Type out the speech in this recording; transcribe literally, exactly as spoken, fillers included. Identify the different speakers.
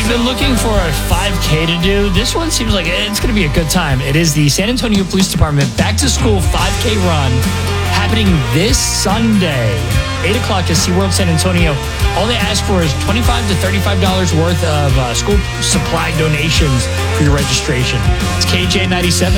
Speaker 1: been looking for a five K to do, this one seems like it's going to be a good time. It is the San Antonio Police Department Back to School five K run happening this Sunday, eight o'clock at SeaWorld San Antonio. All they ask for is twenty-five to thirty-five dollars worth of uh, school supply donations for your registration. It's K J ninety-seven.